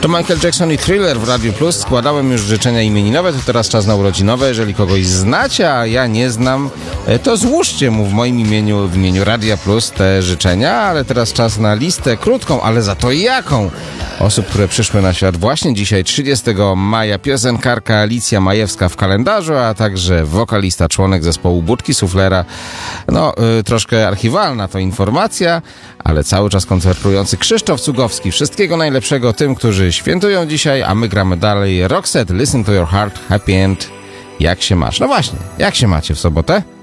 To Michael Jackson i Thriller w Radiu Plus. Składałem już życzenia imieninowe, to teraz czas na urodzinowe. Jeżeli kogoś znacie, a ja nie znam, to złóżcie mu w moim imieniu, w imieniu Radia Plus te życzenia, ale teraz czas na listę krótką, ale za to jaką? Osób, które przyszły na świat właśnie dzisiaj, 30 maja. Piosenkarka Alicja Majewska w kalendarzu, a także wokalista, członek zespołu Budki Suflera. Troszkę archiwalna to informacja, ale cały czas koncertujący Krzysztof Cugowski. Wszystkiego najlepszego tym, którzy świętują dzisiaj, a my gramy dalej. Roxette, Listen to Your Heart, Happy End. Jak się masz? No właśnie, jak się macie w sobotę?